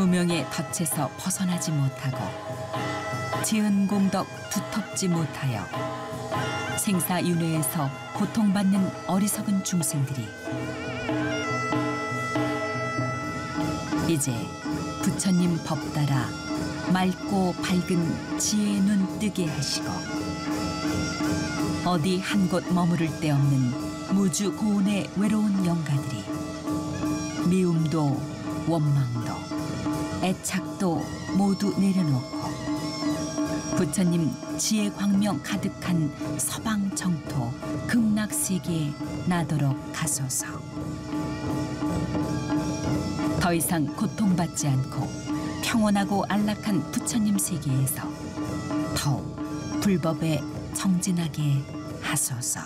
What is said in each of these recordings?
무명의 덫에서 벗어나지 못하고 지은 공덕 두텁지 못하여 생사윤회에서 고통받는 어리석은 중생들이 이제 부처님 법 따라 맑고 밝은 지혜의 눈 뜨게 하시고 어디 한 곳 머무를 데 없는 무주 고운의 외로운 영가들이 미움도 원망도 애착도 모두 내려놓고 부처님 지혜 광명 가득한 서방 정토 극락세계에 나도록 가소서. 더 이상 고통받지 않고 평온하고 안락한 부처님 세계에서 더욱 불법에 정진하게 하소서.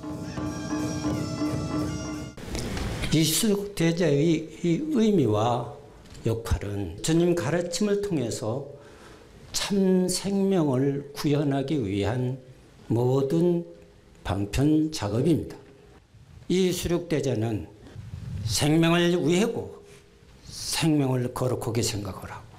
이 수육대제의 의미와 역할은 주님 가르침을 통해서 참 생명을 구현하기 위한 모든 방편 작업입니다. 이 수육대제는 생명을 위하고 생명을 거룩하게 생각을 하고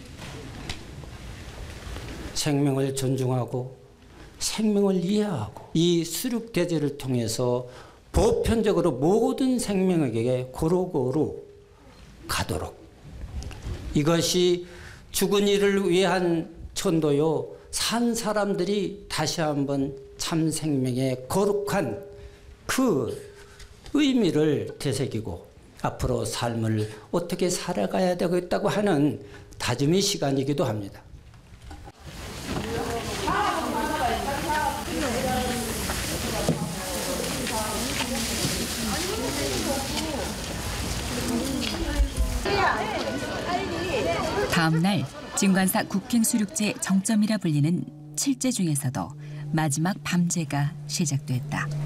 생명을 존중하고 생명을 이해하고 이 수육대제를 통해서 보편적으로 모든 생명에게 고루고루 가도록 이것이 죽은 이를 위한 천도요 산 사람들이 다시 한번 참 생명의 거룩한 그 의미를 되새기고 앞으로 삶을 어떻게 살아가야 되겠다고 하는 다짐의 시간이기도 합니다. 다음 날 진관사 국행수륙제 정점이라 불리는 칠제 중에서도 마지막 밤제가 시작됐다.